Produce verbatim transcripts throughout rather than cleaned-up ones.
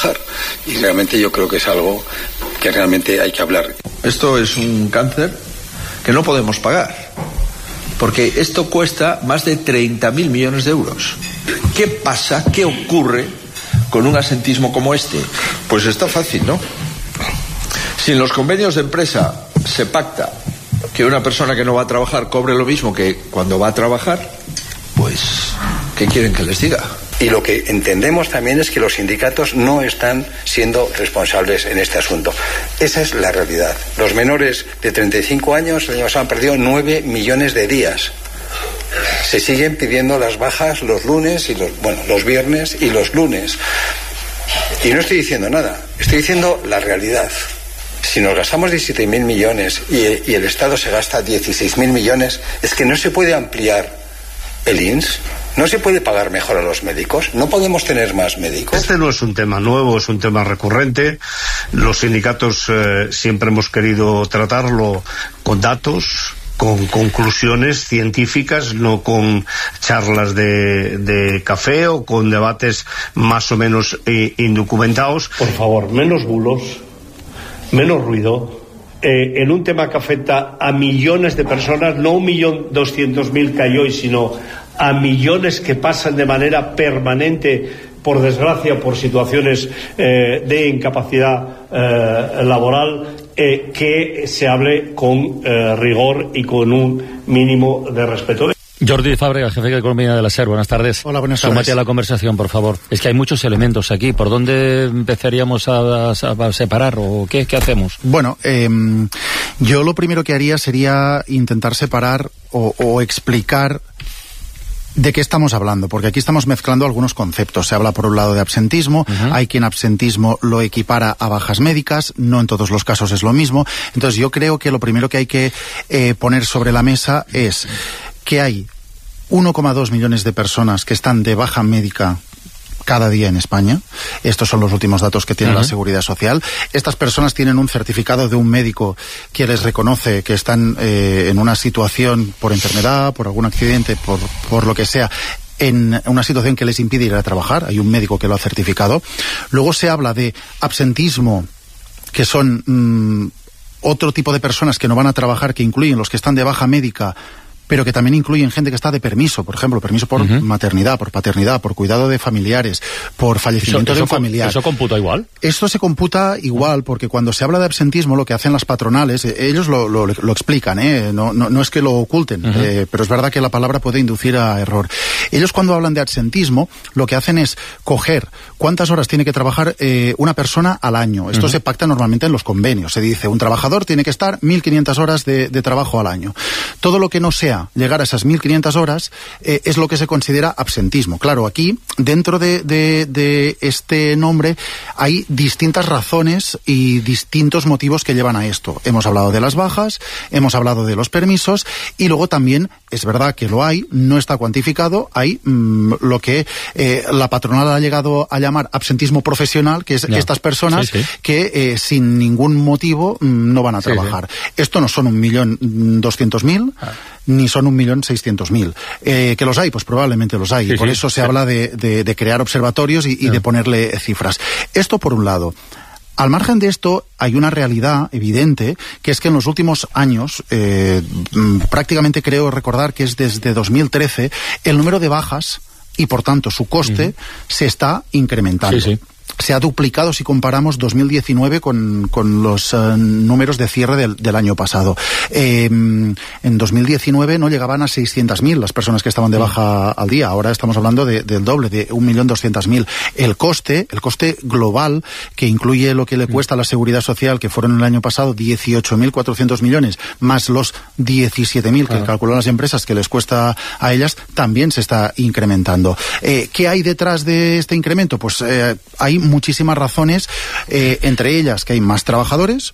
trabajar. Y realmente yo creo que es algo que realmente hay que hablar. Esto es un cáncer que no podemos pagar, porque esto cuesta más de treinta mil millones de euros. ¿Qué pasa? ¿Qué ocurre con un absentismo como este? Pues está fácil, ¿no? Si en los convenios de empresa se pacta que una persona que no va a trabajar cobre lo mismo que cuando va a trabajar, pues, ¿qué quieren que les diga? Y lo que entendemos también es que los sindicatos no están siendo responsables en este asunto. Esa es la realidad. Los menores de treinta y cinco años el año pasado han perdido nueve millones de días. Se siguen pidiendo las bajas los lunes y los, bueno, los viernes y los lunes. Y no estoy diciendo nada, estoy diciendo la realidad. Si nos gastamos diecisiete mil millones y, y el Estado se gasta dieciséis mil millones, es que no se puede ampliar el I N S. ¿No se puede pagar mejor a los médicos? ¿No podemos tener más médicos? Este no es un tema nuevo, es un tema recurrente. Los sindicatos eh, siempre hemos querido tratarlo con datos, con conclusiones científicas, no con charlas de, de café o con debates más o menos eh, indocumentados. Por favor, menos bulos, menos ruido. Eh, en un tema que afecta a millones de personas, no un millón doscientos mil que hay hoy, sino a millones que pasan de manera permanente, por desgracia, por situaciones eh, de incapacidad eh, laboral, eh, que se hable con eh, rigor y con un mínimo de respeto. Jordi Fábregas, jefe de Economía de la SER, buenas tardes. Hola, buenas tardes. Súmate a la conversación, por favor. Es que hay muchos elementos aquí. ¿Por dónde empezaríamos a, a, a separar o qué, qué hacemos? Bueno, eh, yo lo primero que haría sería intentar separar o, o explicar ¿de qué estamos hablando? Porque aquí estamos mezclando algunos conceptos. Se habla por un lado de absentismo, uh-huh. Hay quien absentismo lo equipara a bajas médicas, no en todos los casos es lo mismo. Entonces yo creo que lo primero que hay que eh, poner sobre la mesa es que hay uno coma dos millones de personas que están de baja médica cada día en España. Estos son los últimos datos que tiene uh-huh. la Seguridad Social. Estas personas tienen un certificado de un médico que les reconoce que están eh, en una situación por enfermedad, por algún accidente, por, por lo que sea, en una situación que les impide ir a trabajar. Hay un médico que lo ha certificado. Luego se habla de absentismo, que son mmm, otro tipo de personas que no van a trabajar, que incluyen los que están de baja médica, pero que también incluyen gente que está de permiso, por ejemplo, permiso por uh-huh. maternidad, por paternidad, por cuidado de familiares, por fallecimiento ¿Eso, de un eso, familiar. ¿Eso computa igual? Esto se computa igual, porque cuando se habla de absentismo, lo que hacen las patronales, eh, ellos lo, lo, lo explican, ¿eh? no, no, no es que lo oculten, uh-huh. eh, pero es verdad que la palabra puede inducir a error. Ellos cuando hablan de absentismo, lo que hacen es coger cuántas horas tiene que trabajar eh, una persona al año. Esto uh-huh. se pacta normalmente en los convenios. Se dice, un trabajador tiene que estar mil quinientas horas de, de trabajo al año. Todo lo que no sea llegar a esas mil quinientas horas eh, es lo que se considera absentismo. Claro, aquí, dentro de, de, de este nombre, hay distintas razones y distintos motivos que llevan a esto. Hemos hablado de las bajas, hemos hablado de los permisos, y luego también, es verdad que lo hay, no está cuantificado, hay mmm, lo que eh, la patronal ha llegado a llamar absentismo profesional, que es no. estas personas sí, sí. que eh, sin ningún motivo mmm, no van a trabajar. Sí, sí. Esto no son un millón doscientos mil, ah. ni son un millón seiscientos mil. Eh, ¿Que los hay? Pues probablemente los hay. Sí, y por sí. eso se sí. habla de, de, de crear observatorios y, y no. de ponerle cifras. Esto por un lado. Al margen de esto, hay una realidad evidente, que es que en los últimos años, eh, prácticamente creo recordar que es desde dos mil trece, el número de bajas y por tanto su coste uh-huh. se está incrementando. Sí, sí. Se ha duplicado si comparamos dos mil diecinueve con, con los uh, números de cierre del, del año pasado. Eh, en dos mil diecinueve no llegaban a seiscientas mil las personas que estaban de baja al día. Ahora estamos hablando de, del doble, de un millón doscientas mil. El coste, el coste global, que incluye lo que le cuesta a la Seguridad Social, que fueron el año pasado dieciocho mil cuatrocientos millones, más los diecisiete mil que ah. calculan las empresas que les cuesta a ellas, también se está incrementando. Eh, ¿Qué hay detrás de este incremento? Pues eh, hay muchísimas razones, eh, entre ellas que hay más trabajadores,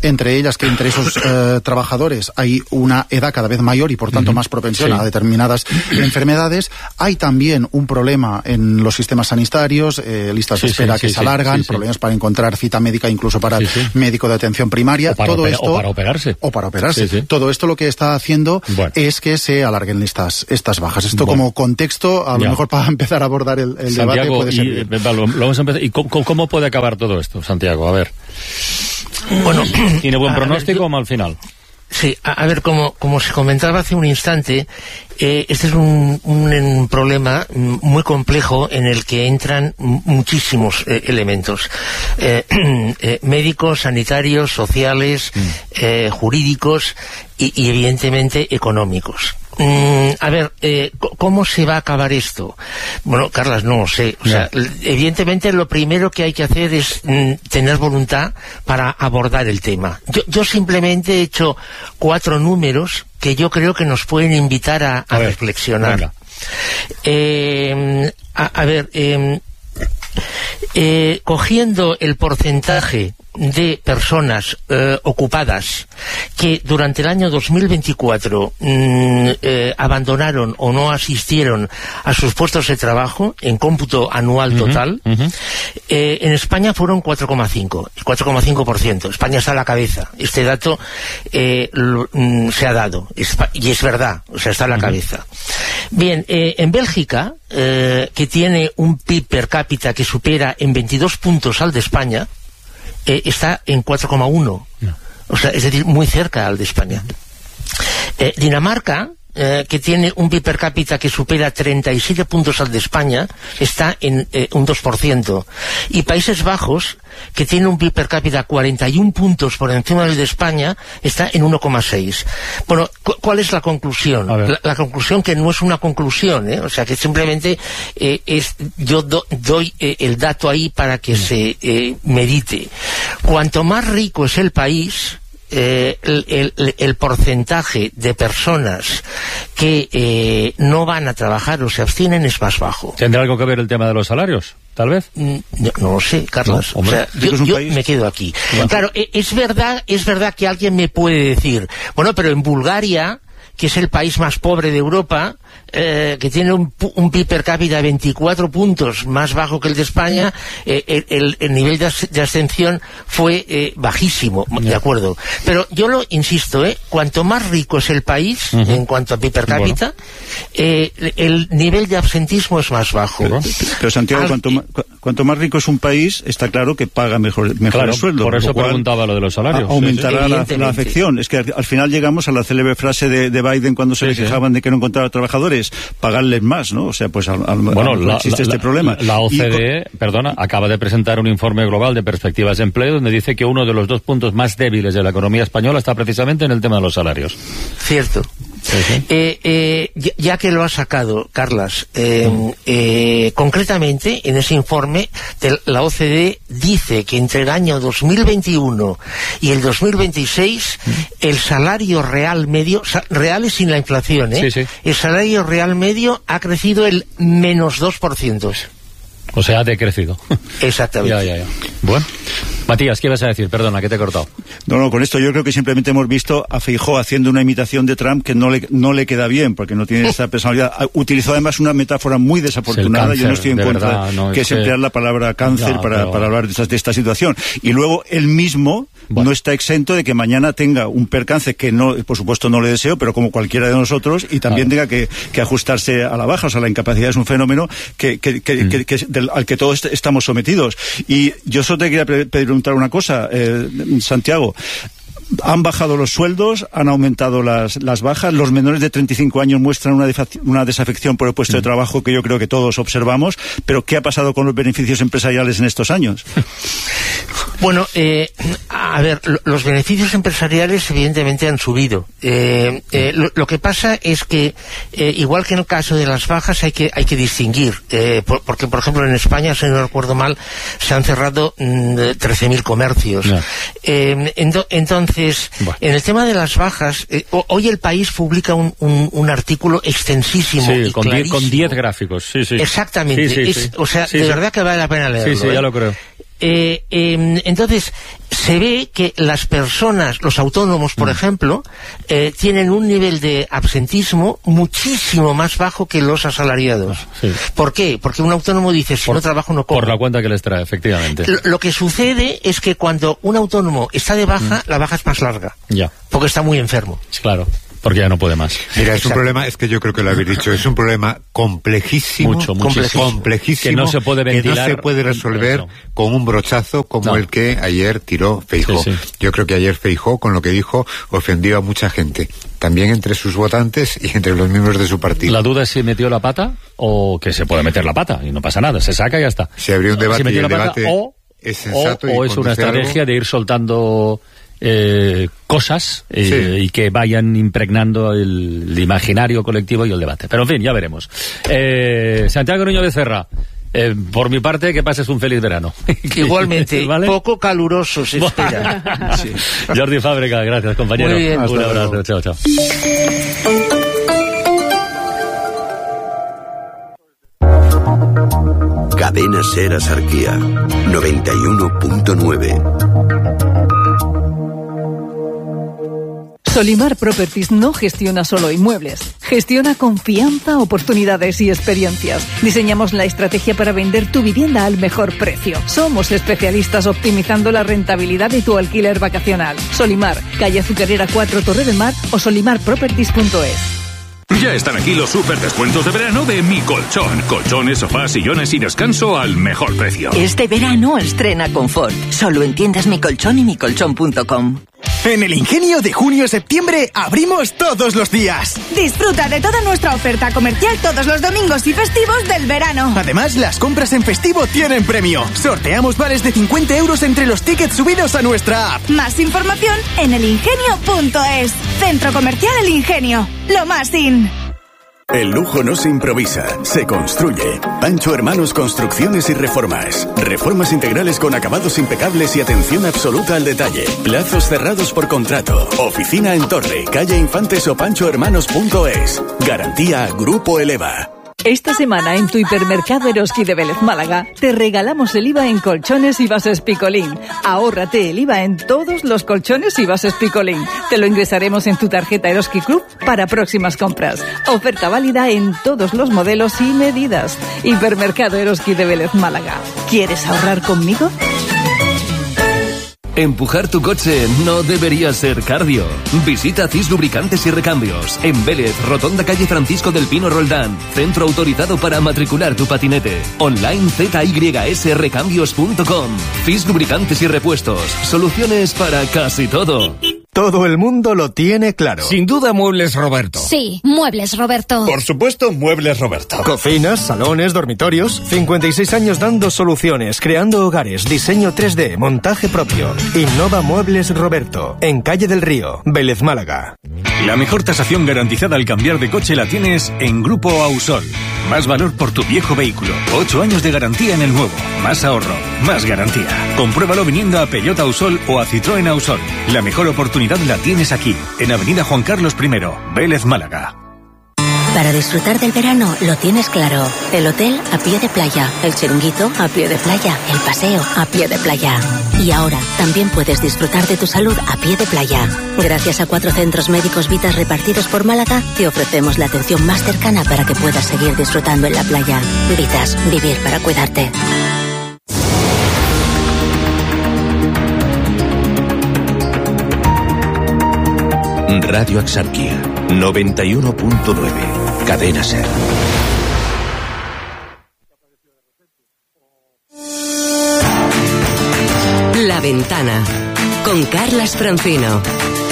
entre ellas que entre esos eh, trabajadores hay una edad cada vez mayor y por tanto uh-huh. más propensión sí. a determinadas enfermedades. Hay también un problema en los sistemas sanitarios, eh, listas sí, de espera sí, que sí, se alargan, sí, sí. problemas para encontrar cita médica incluso para sí, sí. médico de atención primaria. O para, todo opera, esto, o para operarse. O para operarse. Sí, sí. Todo esto lo que está haciendo bueno. es que se alarguen estas, estas bajas. Esto bueno. como contexto, a lo ya. mejor para empezar a abordar el, el debate puede ser. Y, lo, lo vamos a empezar. ¿Y cómo, cómo puede acabar todo esto, Santiago? A ver. Bueno, ¿tiene buen pronóstico ver, yo... o mal final? Sí, a, a ver, como, como se comentaba hace un instante, eh, este es un, un, un problema muy complejo en el que entran muchísimos eh, elementos. Eh, eh, médicos, sanitarios, sociales, mm. eh, jurídicos y, y evidentemente económicos. Mm, a ver, eh, ¿cómo se va a acabar esto? Bueno, Carlas, no lo sé. O sea, no. evidentemente lo primero que hay que hacer es mm, tener voluntad para abordar el tema. Yo, yo simplemente he hecho cuatro números que yo creo que nos pueden invitar a, a, a ver, reflexionar. Eh, a, a ver, eh, eh, cogiendo el porcentaje de personas eh, ocupadas que durante el año dos mil veinticuatro mmm, eh, abandonaron o no asistieron a sus puestos de trabajo en cómputo anual total, uh-huh, uh-huh. Eh, en España fueron cuatro coma cinco, cuatro coma cinco por ciento. España está a la cabeza. Este dato eh, lo, mm, se ha dado Espa- y es verdad, o sea, está a la uh-huh. cabeza. Bien, eh, en Bélgica, eh, que tiene un P I B per cápita que supera en veintidós puntos al de España, Eh, está en cuatro coma uno, no. O sea, es decir, muy cerca al de España. Eh, Dinamarca, eh, que tiene un P I B per cápita que supera treinta y siete puntos al de España, está en eh, un dos por ciento. Y Países Bajos, que tiene un P I B per cápita cuarenta y un puntos por encima del de España, está en uno coma seis. Bueno, cu- ¿cuál es la conclusión? La, la conclusión que no es una conclusión, ¿eh? O sea, que simplemente eh, es yo do, doy eh, el dato ahí para que se eh, medite. Cuanto más rico es el país, Eh, el, el, el porcentaje de personas que eh, no van a trabajar o se abstienen es más bajo. ¿Tendrá algo que ver el tema de los salarios, tal vez? No, no lo sé, Carlos. No, o sea, yo, yo me quedo aquí. Bueno. Claro, es verdad, es verdad que alguien me puede decir, bueno, pero en Bulgaria, que es el país más pobre de Europa, eh, que tiene un, un P I B per cápita de veinticuatro puntos más bajo que el de España, eh, el, el, el nivel de, as, de abstención fue eh, bajísimo, yeah. de acuerdo. Pero yo lo insisto, eh, cuanto más rico es el país, uh-huh. en cuanto a P I B per cápita, bueno. eh, el nivel de absentismo es más bajo. Pero, pero Santiago, Al, cuanto, más, cuanto más rico es un país, está claro que paga mejor, mejor claro, el sueldo. Por eso por preguntaba lo de los salarios. A, aumentará sí, sí. La, la afección. Es que al, al final llegamos a la célebre frase de, de Biden cuando se sí, le quejaban sí. de que no encontraba trabajadores, pagarles más, ¿no? O sea, pues a, a, bueno, a, la, existe la, este problema. La O C D E, con... perdona, acaba de presentar un informe global de perspectivas de empleo donde dice que uno de los dos puntos más débiles de la economía española está precisamente en el tema de los salarios. Cierto. Sí, sí. Eh, eh, ya, ya que lo ha sacado, Carlas, eh, mm. eh, concretamente en ese informe de la O C D E dice que entre el año dos mil veintiuno y el dos mil veintiséis mm. el salario real medio, sa, reales sin la inflación, ¿eh? Sí, sí. El salario real medio ha crecido el menos dos por ciento. O sea, ha decrecido. Exactamente. ya, ya, ya. Bueno. Matías, ¿qué ibas a decir? Perdona, que te he cortado. No, no, con esto yo creo que simplemente hemos visto a Feijóo haciendo una imitación de Trump que no le, no le queda bien, porque no tiene esa personalidad. Utilizó además una metáfora muy desafortunada. Cáncer, yo no estoy en contra verdad, no, que es que... emplear la palabra cáncer no, para, pero... para hablar de esta, de esta situación. Y luego él mismo bueno. no está exento de que mañana tenga un percance que no, por supuesto no le deseo, pero como cualquiera de nosotros, y también claro. tenga que, que ajustarse a la baja. O sea, la incapacidad es un fenómeno que, que, que, mm. que, que, del, al que todos estamos sometidos. Y yo solo te quería pedir preguntar una cosa, eh, Santiago. Han bajado los sueldos, han aumentado las, las bajas, los menores de treinta y cinco años muestran una, una desafección por el puesto mm. de trabajo que yo creo que todos observamos, pero ¿qué ha pasado con los beneficios empresariales en estos años? Bueno, eh, a ver, los beneficios empresariales evidentemente han subido. Eh, eh, lo, lo que pasa es que, eh, igual que en el caso de las bajas, hay que hay que distinguir, eh, por, porque por ejemplo en España, si no recuerdo mal, se han cerrado mmm, trece mil comercios. No. Eh, ento, entonces, bueno. en el tema de las bajas, eh, hoy El País publica un, un, un artículo extensísimo sí, y con clarísimo. Con diez gráficos, sí, sí. Exactamente, sí, sí, es, sí. o sea, sí, de sí. verdad que vale la pena leerlo. Sí, sí, ¿eh? ya lo creo. Eh, eh, entonces, se ve que las personas, los autónomos, por mm. ejemplo, eh, tienen un nivel de absentismo muchísimo más bajo que los asalariados. Sí. ¿Por qué? Porque un autónomo dice, si por, no trabajo no como. Por la cuenta que les trae, efectivamente. Lo, lo que sucede es que cuando un autónomo está de baja, mm. la baja es más larga. Ya. Porque está muy enfermo. Claro. Porque ya no puede más. Mira, es un problema, es que yo creo que lo habéis dicho, es un problema complejísimo, Mucho, muchísimo. complejísimo, que no se puede ventilar, que no se puede resolver eso. Con un brochazo como no. el que ayer tiró Feijóo. Sí, sí. Yo creo que ayer Feijóo, con lo que dijo, ofendió a mucha gente, también entre sus votantes y entre los miembros de su partido. La duda es si metió la pata o que se puede meter la pata y no pasa nada, se saca y ya está. Se abrió un debate si y el pata, debate o, es sensato o, y o es una estrategia algo. de ir soltando Eh, cosas eh, sí. y que vayan impregnando el, el imaginario colectivo y el debate. Pero en fin, ya veremos. Eh, Santiago Nuño Becerra, eh, por mi parte, que pases un feliz verano. Igualmente, ¿vale? Poco caluroso se espera. Sí. Jordi Fábrega, gracias, compañero. Muy bien. Un abrazo, chao, chao. Cadena Ser Sarquía, noventa y uno punto nueve. Solimar Properties no gestiona solo inmuebles, gestiona confianza, oportunidades y experiencias. Diseñamos la estrategia para vender tu vivienda al mejor precio. Somos especialistas optimizando la rentabilidad de tu alquiler vacacional. Solimar, calle Azucarera cuatro, Torre del Mar o solimar properties punto es. Ya están aquí los super descuentos de verano de Mi Colchón. Colchones, sofás, sillones y descanso al mejor precio. Este verano estrena confort. Solo en tiendas Mi Colchón y mi colchón punto com. En el Ingenio de junio-septiembre abrimos todos los días. Disfruta de toda nuestra oferta comercial todos los domingos y festivos del verano. Además, las compras en festivo tienen premio. Sorteamos vales de cincuenta euros entre los tickets subidos a nuestra app. Más información en el ingenio punto es. Centro Comercial El Ingenio. Lo más in. El lujo no se improvisa, se construye. Pancho Hermanos Construcciones y Reformas. Reformas integrales con acabados impecables y atención absoluta al detalle. Plazos cerrados por contrato. Oficina en Torre, calle Infantes o pancho hermanos punto es. Garantía Grupo Eleva. Esta semana en tu hipermercado Eroski de Vélez Málaga te regalamos el I V A en colchones y bases Picolín. Ahórrate el I V A en todos los colchones y bases Picolín. Te lo ingresaremos en tu tarjeta Eroski Club para próximas compras. Oferta válida en todos los modelos y medidas. Hipermercado Eroski de Vélez Málaga. ¿Quieres ahorrar conmigo? Empujar tu coche no debería ser cardio. Visita Cis Lubricantes y Recambios en Vélez, Rotonda calle Francisco del Pino Roldán. Centro autorizado para matricular tu patinete. Online z y s recambios punto com. Cis Lubricantes y Repuestos. Soluciones para casi todo. Todo el mundo lo tiene claro. Sin duda, Muebles Roberto. Sí, Muebles Roberto. Por supuesto, Muebles Roberto. Cocinas, salones, dormitorios. cincuenta y seis años dando soluciones, creando hogares, diseño tres D, montaje propio. Innova Muebles Roberto, en Calle del Río, Vélez Málaga. La mejor tasación garantizada al cambiar de coche la tienes en Grupo Ausol. Más valor por tu viejo vehículo. Ocho años de garantía en el nuevo. Más ahorro, más garantía. Compruébalo viniendo a Peugeot Ausol o a Citroën Ausol. La mejor oportunidad la tienes aquí, en Avenida Juan Carlos primero, Vélez, Málaga. Para disfrutar del verano lo tienes claro. El hotel a pie de playa, el chiringuito a pie de playa, el paseo a pie de playa. Y ahora también puedes disfrutar de tu salud a pie de playa. Gracias a cuatro centros médicos Vitas repartidos por Málaga, te ofrecemos la atención más cercana para que puedas seguir disfrutando en la playa. Vitas, vivir para cuidarte. Radio Axarquía, noventa y uno punto nueve, Cadena Ser. La Ventana, con Carlas Francino.